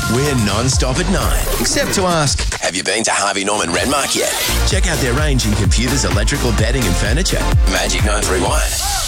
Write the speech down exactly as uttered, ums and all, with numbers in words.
We're non-stop at nine. Except to ask, have you been to Harvey Norman Renmark yet? Check out their range in computers, electrical, bedding and furniture. Magic nine three one.